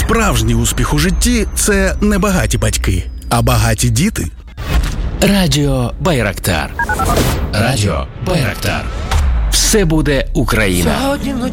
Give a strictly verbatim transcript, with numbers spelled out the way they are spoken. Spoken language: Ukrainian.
Справжній успіх у житті – це не багаті батьки, а багаті діти. Радіо Байрактар. Радіо Байрактар. Все буде Україна. Сьогодні вночі